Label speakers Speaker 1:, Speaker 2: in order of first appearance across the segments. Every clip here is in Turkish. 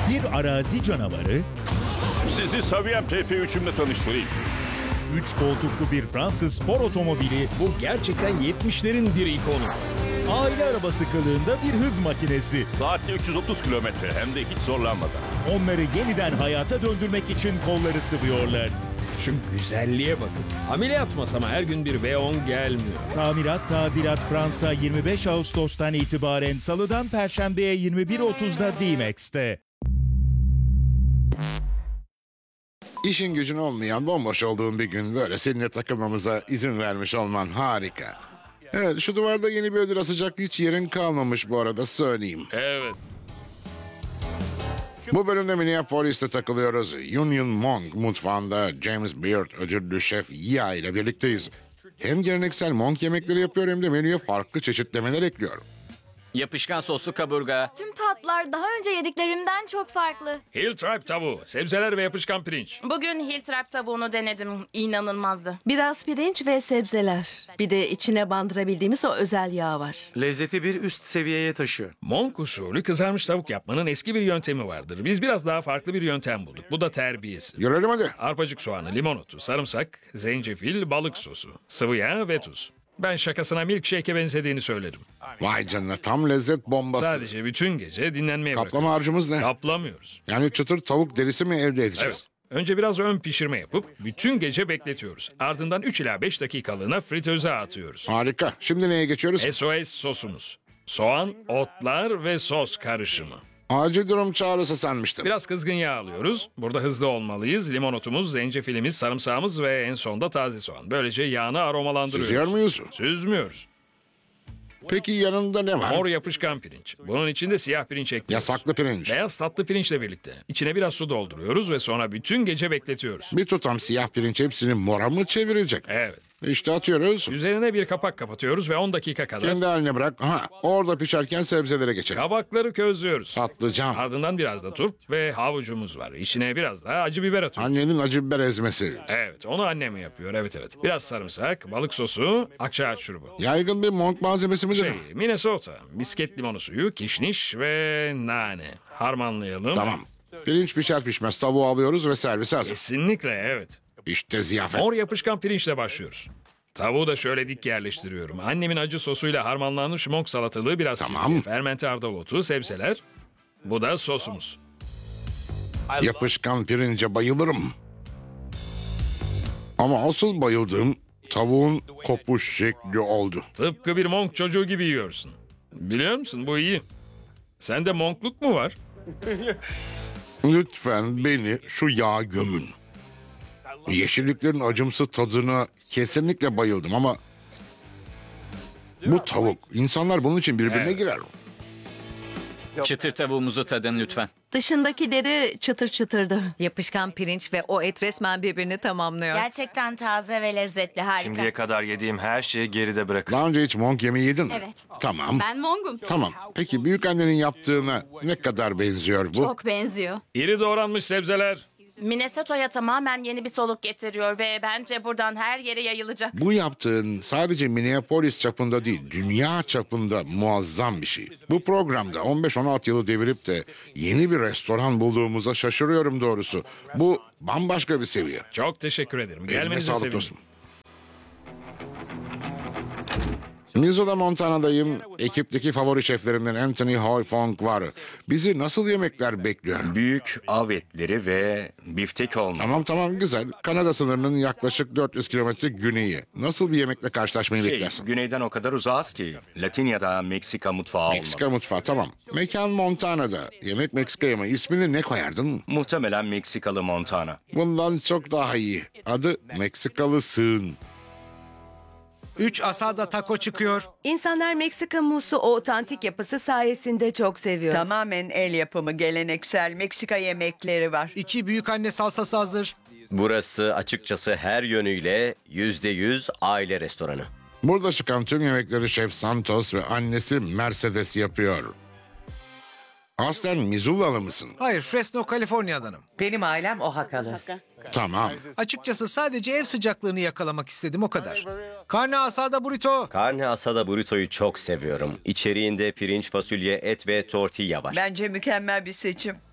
Speaker 1: bir arazi canavarı,
Speaker 2: Sizi Saviyem TP3'ümle tanıştırayım.
Speaker 1: 3 koltuklu bir Fransız spor otomobili,
Speaker 3: Bu gerçekten 70'lerin bir ikonu.
Speaker 1: aile arabası kılığında bir hız makinesi.
Speaker 2: Saatte 330 kilometre hem de hiç zorlanmadan.
Speaker 1: Onları yeniden hayata döndürmek için kolları sıvıyorlar.
Speaker 3: Şu güzelliğe bakın. Ameliyat masama her gün bir V10 gelmiyor.
Speaker 1: Tamirat Tadilat Fransa 25 Ağustos'tan itibaren Salı'dan Perşembe'ye 21.30'da D-Max'te.
Speaker 4: İşin gücün olmayan, bomboş olduğun bir gün böyle seninle takılmamıza izin vermiş olman harika. Evet, şu duvarda yeni bir ödül asacak hiç yerin kalmamış bu arada, söyleyeyim.
Speaker 2: Evet.
Speaker 4: Bu bölümde Minneapolis'te takılıyoruz. Union Monk mutfağında James Beard ödüllü şef Ya ile birlikteyiz. Hem geleneksel Monk yemekleri yapıyor hem de menüye farklı çeşitlemeler ekliyor.
Speaker 5: Yapışkan soslu kaburga.
Speaker 6: Tüm tatlar daha önce yediklerimden çok farklı.
Speaker 3: Hill Tribe tavuğu, sebzeler ve yapışkan pirinç.
Speaker 7: Bugün Hill Trap tavuğunu denedim. İnanılmazdı.
Speaker 8: Biraz pirinç ve sebzeler. Bir de içine bandırabildiğimiz o özel yağ var.
Speaker 9: Lezzeti bir üst seviyeye taşıyor.
Speaker 3: Monk usulü kızarmış tavuk yapmanın eski bir yöntemi vardır. Biz biraz daha farklı bir yöntem bulduk. Bu da terbiyesi.
Speaker 4: Görelim hadi.
Speaker 3: Arpacık soğanı, limon otu, sarımsak, zencefil, balık sosu, sıvı yağ ve tuz. Ben şakasına milkshake'e benzediğini söylerim.
Speaker 4: Vay canına, tam lezzet bombası.
Speaker 3: Sadece bütün gece dinlenmeye
Speaker 4: Kaplama
Speaker 3: bırakıyoruz.
Speaker 4: harcımız ne?
Speaker 3: Kaplamıyoruz.
Speaker 4: Yani çıtır tavuk derisi mi elde edeceğiz?
Speaker 3: Evet. Önce biraz ön pişirme yapıp bütün gece bekletiyoruz. Ardından 3 ila 5 dakikalığına fritöze atıyoruz.
Speaker 4: Harika. Şimdi neye geçiyoruz?
Speaker 3: SOS sosumuz. Soğan, otlar ve sos karışımı.
Speaker 4: Acil durum çağrısı sanmıştım.
Speaker 3: Biraz kızgın yağ alıyoruz. Burada hızlı olmalıyız. Limon otumuz, zencefilimiz, sarımsağımız ve en sonda taze soğan. Böylece yağını aromalandırıyoruz.
Speaker 4: Süzüyor muyuz?
Speaker 3: Süzmüyoruz.
Speaker 4: Peki yanında ne var?
Speaker 3: Mor yapışkan pirinç. Bunun içinde siyah pirinç ekliyoruz.
Speaker 4: Yasaklı pirinç.
Speaker 3: Beyaz tatlı pirinçle birlikte. İçine biraz su dolduruyoruz ve sonra bütün gece bekletiyoruz.
Speaker 4: Bir tutam siyah pirinç hepsini mora mı çevirecek?
Speaker 3: Evet.
Speaker 4: İşte atıyoruz.
Speaker 3: Üzerine bir kapak kapatıyoruz ve 10 dakika kadar
Speaker 4: Kendi haline bırak. Aha, orada pişerken sebzelere geçelim.
Speaker 3: kabakları közlüyoruz.
Speaker 4: Patlıcan.
Speaker 3: Ardından biraz da turp ve havucumuz var. İçine biraz daha acı biber atıyoruz.
Speaker 4: Annenin acı biber ezmesi.
Speaker 3: Evet, onu annem yapıyor. Evet. Biraz sarımsak, balık sosu, akçaağaç şurubu.
Speaker 4: Yaygın bir monk malzemesi midir?
Speaker 3: Minnesota, misket limonu suyu, kişniş ve nane. Harmanlayalım.
Speaker 4: Tamam. Pirinç pişer pişmez tavuğu alıyoruz ve servise hazır.
Speaker 3: Kesinlikle evet.
Speaker 4: İşte ziyafet.
Speaker 3: Mor yapışkan pirinçle başlıyoruz. Tavuğu da şöyle dik yerleştiriyorum. Annemin acı sosuyla harmanlanmış monk salatalığı, biraz
Speaker 4: Tamam.
Speaker 3: sirke, fermente hardalotu, sebzeler. Bu da sosumuz.
Speaker 4: Yapışkan pirince bayılırım. Ama asıl bayıldığım tavuğun kopuş şekli oldu.
Speaker 3: Tıpkı bir monk çocuğu gibi yiyorsun. Biliyor musun, bu iyi. Sende monkluk mu var?
Speaker 4: Lütfen beni şu yağa gömün. Yeşilliklerin acımsı tadına kesinlikle bayıldım ama... Bu tavuk, insanlar bunun için birbirine
Speaker 3: Evet.
Speaker 4: girer.
Speaker 5: Çıtır tavuğumuzu tadın lütfen.
Speaker 8: Dışındaki deri çıtır çıtırdı.
Speaker 10: Yapışkan pirinç ve o et resmen birbirini tamamlıyor.
Speaker 7: Gerçekten taze ve lezzetli, harika.
Speaker 9: Şimdiye kadar yediğim her şeyi geride bırakın.
Speaker 4: Daha önce hiç monk yemeği yedin mi?
Speaker 6: Evet.
Speaker 4: Tamam.
Speaker 6: Ben Mong'um.
Speaker 4: Tamam. Peki büyükannenin yaptığına ne kadar benziyor bu?
Speaker 6: Çok benziyor.
Speaker 3: İri doğranmış sebzeler.
Speaker 7: Minnesota'ya tamamen yeni bir soluk getiriyor ve bence buradan her yere yayılacak.
Speaker 4: Bu yaptığın sadece Minneapolis çapında değil, dünya çapında muazzam bir şey. Bu programda 15-16 yılı devirip de yeni bir restoran bulduğumuza şaşırıyorum doğrusu. Bu bambaşka bir seviye.
Speaker 3: Çok teşekkür ederim.
Speaker 4: Eline
Speaker 3: Gelmenize
Speaker 4: sağlık
Speaker 3: sevindim.
Speaker 4: dostum. Missoula, Montana'dayım. Ekipteki favori şeflerimden Anthony Hoy Fong var. Bizi nasıl yemekler bekliyor?
Speaker 9: Büyük av etleri ve biftek olmalı.
Speaker 4: Tamam güzel. Kanada sınırının yaklaşık 400 kilometre güneyi. Nasıl bir yemekle karşılaşmayı beklersin?
Speaker 9: Güneyden o kadar uzağız ki. Latin ya da Meksika mutfağı
Speaker 4: Meksika
Speaker 9: olmalı.
Speaker 4: mutfağı, tamam. Mekan Montana'da. Yemek Meksika'ya mı? İsmini ne koyardın?
Speaker 9: Muhtemelen Meksikalı Montana.
Speaker 4: Bundan çok daha iyi. Adı Meksikalı Sığın.
Speaker 11: 3 asada taco çıkıyor.
Speaker 8: İnsanlar Meksika musu o otantik yapısı sayesinde çok seviyor.
Speaker 12: Tamamen el yapımı geleneksel Meksika yemekleri var.
Speaker 11: 2 büyükanne salsası hazır.
Speaker 13: Burası açıkçası her yönüyle %100 aile restoranı.
Speaker 4: Burada çıkan tüm yemekleri Şef Santos ve annesi Mercedes yapıyor. Aslen Missoulalı mısın?
Speaker 11: Hayır, Fresno, Kaliforniya'danım.
Speaker 12: Benim ailem Oaxacalı.
Speaker 4: Tamam.
Speaker 11: Açıkçası sadece ev sıcaklığını yakalamak istedim, o kadar. Carne asada burrito.
Speaker 13: Carne asada burrito'yu çok seviyorum. İçeriğinde pirinç, fasulye, et ve tortilla var.
Speaker 12: Bence mükemmel bir seçim.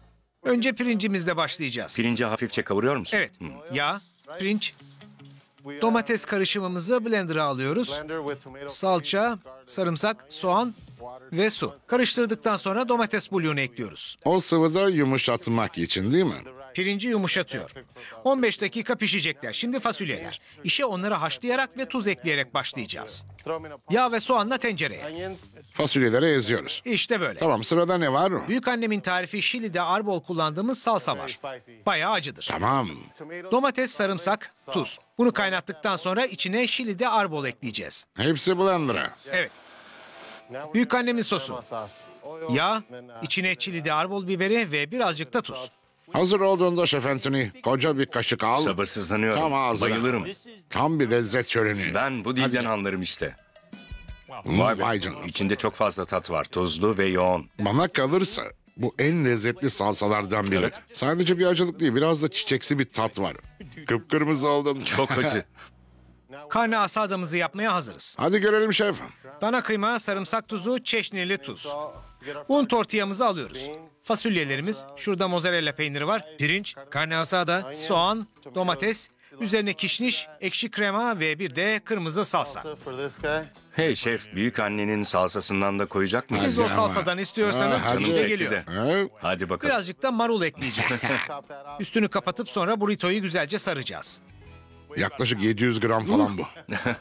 Speaker 11: Önce pirincimizle başlayacağız.
Speaker 9: Pirinci hafifçe kavuruyor musun?
Speaker 11: Evet. Yağ, pirinç, domates karışımımızı blender'a alıyoruz. Salça, sarımsak, soğan ve su. Karıştırdıktan sonra domates bulyonu ekliyoruz.
Speaker 4: O sıvıda yumuşatmak için değil mi?
Speaker 11: Pirinci yumuşatıyor. 15 dakika pişecekler. Şimdi fasulyeler. İşe onları haşlayarak ve tuz ekleyerek başlayacağız. Yağ ve soğanla tencereye.
Speaker 4: Fasulyeleri eziyoruz.
Speaker 11: İşte böyle.
Speaker 4: Tamam, sırada ne var?
Speaker 11: Büyükannemin tarifi Şili'de arbol kullandığımız salsa var. Bayağı acıdır.
Speaker 4: Tamam.
Speaker 11: Domates, sarımsak, tuz. Bunu kaynattıktan sonra içine Şili'de arbol ekleyeceğiz.
Speaker 4: Hepsi blender'a.
Speaker 11: Evet. Büyükannemin sosu. Yağ, içine Şili'de arbol biberi ve birazcık da tuz.
Speaker 4: Hazır olduğunda Şef Anthony, koca bir kaşık al.
Speaker 9: Sabırsızlanıyorum.
Speaker 4: Tam ağzına.
Speaker 9: Bayılırım.
Speaker 4: Tam bir lezzet şöleni.
Speaker 9: Ben bu dilden
Speaker 4: Hadi.
Speaker 9: anlarım işte.
Speaker 4: Vay
Speaker 9: Vay be.
Speaker 4: canına.
Speaker 9: İçinde çok fazla tat var. Tuzlu ve yoğun.
Speaker 4: Bana kalırsa bu en lezzetli salsalardan biri.
Speaker 9: Evet.
Speaker 4: Sadece bir acılık değil, biraz da çiçeksi bir tat var. Kıpkırmızı oldun.
Speaker 9: Çok acı.
Speaker 11: Karne asadamızı yapmaya hazırız.
Speaker 4: Hadi görelim şef.
Speaker 11: Dana kıyma, sarımsak tuzu, çeşnili tuz. Un tortillamızı alıyoruz. Fasulyelerimiz, şurada mozzarella peyniri var. Pirinç, karne asada, soğan, domates, üzerine kişniş, ekşi krema ve bir de kırmızı salsa.
Speaker 9: Hey şef, büyük annenin salsasından da koyacak mısın?
Speaker 11: Siz o
Speaker 4: ama.
Speaker 11: salsadan istiyorsanız
Speaker 4: Ha, hadi.
Speaker 11: işte
Speaker 9: Çekti
Speaker 11: geliyor.
Speaker 9: de.
Speaker 4: Ha?
Speaker 9: Hadi bakalım.
Speaker 11: Birazcık da marul ekleyeceğiz. Üstünü kapatıp sonra burritoyu güzelce saracağız.
Speaker 4: Yaklaşık 700 gram falan bu.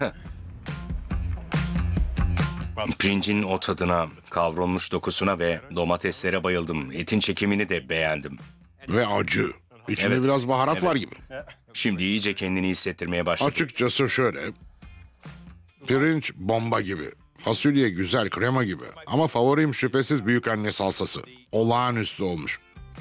Speaker 9: Pirincin o tadına, kavrulmuş dokusuna ve domateslere bayıldım. Etin çekimini de beğendim.
Speaker 4: Ve acı. İçinde
Speaker 9: Evet.
Speaker 4: biraz baharat
Speaker 9: Evet.
Speaker 4: var gibi.
Speaker 9: Şimdi iyice kendini hissettirmeye başladı.
Speaker 4: Açıkçası şöyle. Pirinç bomba gibi. Fasulye güzel, krema gibi. Ama favorim şüphesiz büyük anne salsası. Olağanüstü olmuş.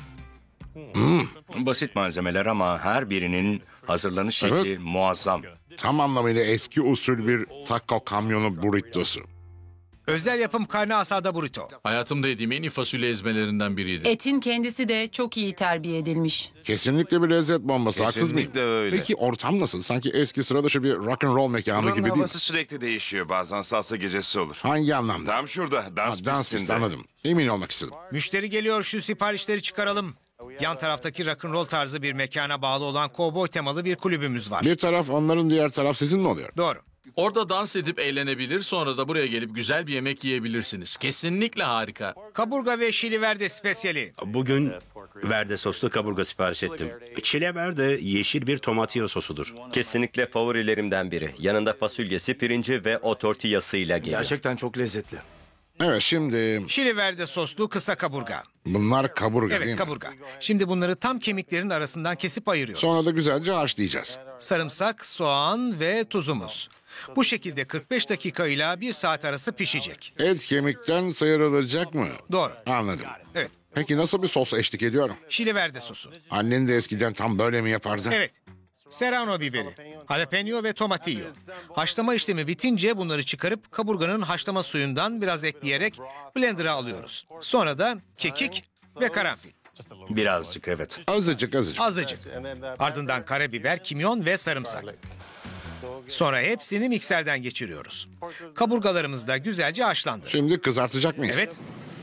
Speaker 9: Basit malzemeler ama her birinin hazırlanış şekli
Speaker 4: Evet.
Speaker 9: muazzam.
Speaker 4: Tam anlamıyla eski usul bir taco kamyonu burritosu.
Speaker 11: Özel yapım karne asada burrito.
Speaker 14: Hayatımda yediğim en iyi fasulye ezmelerinden biriydi.
Speaker 15: Etin kendisi de çok iyi terbiye edilmiş.
Speaker 4: Kesinlikle bir lezzet bombası. Haksız mıyım?
Speaker 16: Kesinlikle öyle.
Speaker 4: Peki ortam nasıl? Sanki eski sıra dışı bir rock and roll mekanı
Speaker 16: Buranın
Speaker 4: gibi değil mi?
Speaker 16: havası sürekli değişiyor. Bazen salsa gecesi olur.
Speaker 4: Hangi anlamda?
Speaker 16: Tam şurada dans
Speaker 4: Dans pisti,
Speaker 16: pistinde.
Speaker 4: anladım. Emin olmak istedim.
Speaker 11: Müşteri geliyor, şu siparişleri çıkaralım. Yan taraftaki rock'n'roll tarzı bir mekana bağlı olan kovboy temalı bir kulübümüz var.
Speaker 4: Bir taraf onların, diğer taraf sizin mi oluyor?
Speaker 11: Doğru.
Speaker 14: Orada dans edip eğlenebilir, sonra da buraya gelip güzel bir yemek yiyebilirsiniz. Kesinlikle harika.
Speaker 11: Kaburga ve şili verde spesiyali.
Speaker 17: Bugün verde soslu kaburga sipariş ettim. Çile verde yeşil bir tomatillo sosudur.
Speaker 13: Kesinlikle favorilerimden biri. Yanında fasulyesi, pirinci ve o tortillasıyla geliyor.
Speaker 17: Gerçekten çok lezzetli.
Speaker 4: Evet, şimdi
Speaker 11: Şili verde soslu kısa kaburga.
Speaker 4: bunlar kaburga değil
Speaker 11: Evet,
Speaker 4: mi?
Speaker 11: kaburga. Şimdi bunları tam kemiklerin arasından kesip ayırıyoruz.
Speaker 4: Sonra da güzelce haşlayacağız.
Speaker 11: Sarımsak, soğan ve tuzumuz. Bu şekilde 45 dakika ile 1 saat arası pişecek.
Speaker 4: Et kemikten sıyrılacak mı?
Speaker 11: Doğru.
Speaker 4: Anladım.
Speaker 11: Evet.
Speaker 4: Peki nasıl bir sos eşlik ediyor?
Speaker 11: Şili verde sosu.
Speaker 4: Annen de eskiden tam böyle mi yapardı?
Speaker 11: Evet. Serrano biberi, jalapeno ve tomatillo. Haşlama işlemi bitince bunları çıkarıp kaburganın haşlama suyundan biraz ekleyerek blender'a alıyoruz. Sonra da kekik ve karanfil.
Speaker 9: Birazcık evet.
Speaker 4: Azıcık.
Speaker 11: Azıcık. Ardından karabiber, kimyon ve sarımsak. Sonra hepsini mikserden geçiriyoruz. Kaburgalarımız da güzelce haşlandı.
Speaker 4: Şimdi kızartacak mıyız?
Speaker 11: Evet.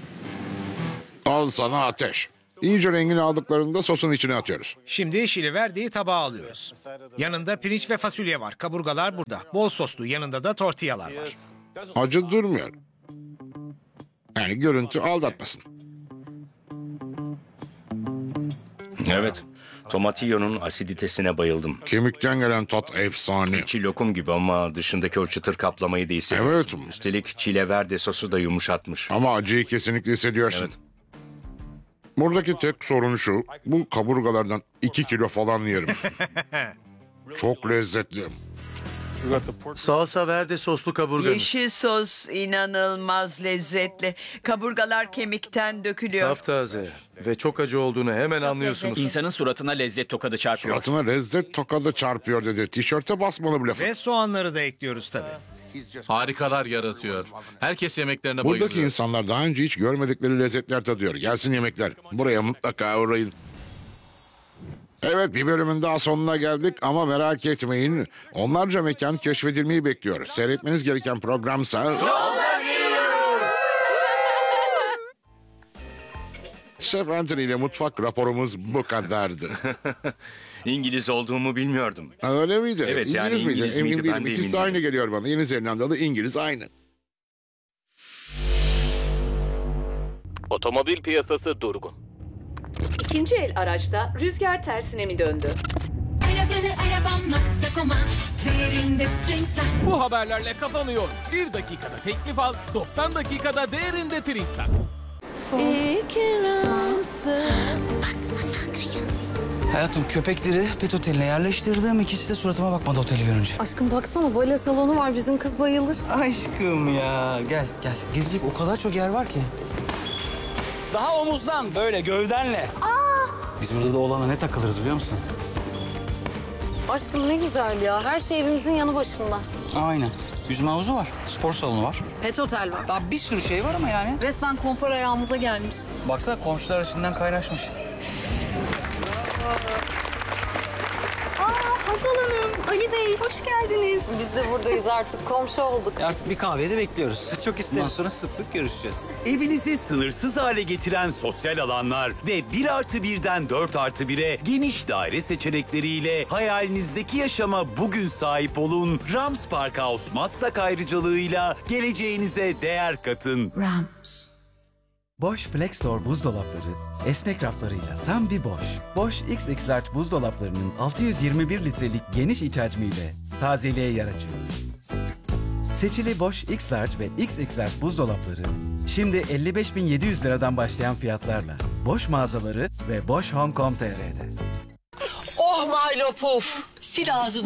Speaker 4: Al sana ateş. İyice rengini aldıklarında sosun içine atıyoruz.
Speaker 11: Şimdi şili verdiği tabağa alıyoruz. Yanında pirinç ve fasulye var. Kaburgalar burada. Bol soslu. Yanında da tortillalar var.
Speaker 4: Acı durmuyor. Yani görüntü aldatmasın.
Speaker 9: Evet. Tomatillonun asiditesine bayıldım.
Speaker 4: Kemikten gelen tat efsane.
Speaker 9: İçi lokum gibi ama dışındaki o çıtır kaplamayı da hissediyorsun.
Speaker 4: Evet.
Speaker 9: Üstelik çile verde sosu da yumuşatmış.
Speaker 4: Ama acıyı kesinlikle hissediyorsun.
Speaker 9: Evet.
Speaker 4: Buradaki tek sorun şu. Bu kaburgalardan 2 kilo falan yerim. Çok lezzetli.
Speaker 17: Salsa verde soslu kaburgamız.
Speaker 12: Yeşil sos inanılmaz lezzetli. Kaburgalar kemikten dökülüyor.
Speaker 17: Taptaze ve çok acı olduğunu hemen anlıyorsunuz.
Speaker 5: İnsanın suratına lezzet tokadı çarpıyor.
Speaker 4: Suratına lezzet tokadı çarpıyor dedi. Tişörte basmalı bu lafı.
Speaker 11: Ve soğanları da ekliyoruz tabii.
Speaker 14: Harikalar yaratıyor. Herkes yemeklerine bayılıyor.
Speaker 4: Buradaki insanlar daha önce hiç görmedikleri lezzetler tadıyor. Gelsin yemekler. Buraya mutlaka uğrayın. Evet, bir bölümün daha sonuna geldik ama merak etmeyin. Onlarca mekan keşfedilmeyi bekliyor. Seyretmeniz gereken programsa... Şef Anthony ile mutfak raporumuz bu kadardı.
Speaker 9: İngiliz olduğumu bilmiyordum.
Speaker 4: Öyle miydi?
Speaker 9: Evet, yani İngiliz
Speaker 4: Emin
Speaker 9: miydi?
Speaker 4: değilim.
Speaker 9: Ben de
Speaker 4: İkisi
Speaker 9: emin
Speaker 4: de aynı
Speaker 9: değilim.
Speaker 4: geliyor bana. Yeni Zelandalı İngiliz aynı.
Speaker 18: Otomobil piyasası durgun.
Speaker 19: İkinci el araçta rüzgar tersine mi döndü?
Speaker 18: Bu haberlerle kapanıyor. 1 dakikada teklif al, 90 dakikada değerinde Trinksat.
Speaker 20: Hayatım, köpekleri pet oteline yerleştirdim. İkisi de suratıma bakmadı oteli görünce.
Speaker 8: Aşkım baksana, bale salonu var, bizim kız bayılır.
Speaker 20: Aşkım ya, gel gel. Gezecek o kadar çok yer var ki. Daha omuzdan, böyle gövdenle. Biz burada da oğlana ne takılırız biliyor musun?
Speaker 8: Aşkım ne güzel ya, her şey evimizin yanı başında.
Speaker 20: Aynen. Yüzme havuzu var, spor salonu var.
Speaker 8: Pet otel var.
Speaker 20: Daha bir sürü şey var ama yani.
Speaker 8: Resmen konfor ayağımıza gelmiş.
Speaker 20: Baksana komşular içinden kaynaşmış.
Speaker 8: Hazal Hanım, Ali Bey, hoş geldiniz. Biz de buradayız artık, komşu olduk.
Speaker 20: Artık bir kahveye de bekliyoruz. Çok isteriz. Bundan sonra sık sık görüşeceğiz.
Speaker 21: Evinizi sınırsız hale getiren sosyal alanlar ve 1+1'den 4+1'e geniş daire seçenekleriyle hayalinizdeki yaşama bugün sahip olun. Rams Parkhouse Maslak ayrıcalığıyla geleceğinize değer katın.
Speaker 22: Rams. Bosch FlexStore buzdolapları esnek raflarıyla tam bir Bosch. Bosch XX Large buzdolaplarının 621 litrelik geniş iç hacmiyle tazeliğe yer açıyoruz. Seçili Bosch X Large ve XX Large buzdolapları şimdi 55.700 liradan başlayan fiyatlarla Bosch mağazaları ve Bosch Home.com.tr'de.
Speaker 12: Oh Milo Puf. Sil ağzını